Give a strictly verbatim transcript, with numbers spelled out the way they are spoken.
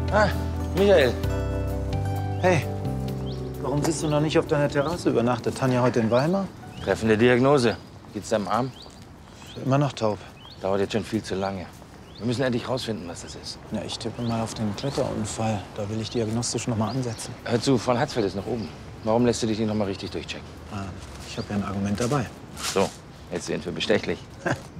Ah, Michael. Hey, warum sitzt du noch nicht auf deiner Terrasse? Übernachtet Tanja heute in Weimar? Treffende Diagnose. Geht's deinem Arm? Immer noch taub. Dauert jetzt schon viel zu lange. Wir müssen endlich rausfinden, was das ist. Ja, ich tippe mal auf den Kletterunfall. Da will ich diagnostisch noch mal ansetzen. Hör zu, von Hatzfeld ist nach oben. Warum lässt du dich nicht noch mal richtig durchchecken? Ah, ich habe ja ein Argument dabei. So, jetzt sind wir bestechlich.